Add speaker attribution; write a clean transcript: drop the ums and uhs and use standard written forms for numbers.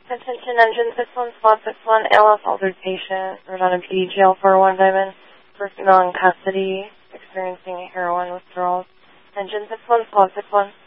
Speaker 1: Attention engine 61, spot 61, ALS altered patient, Redundant PD jail 401 Diamond, for female in custody, experiencing heroin withdrawals. Engine 61, spot 61.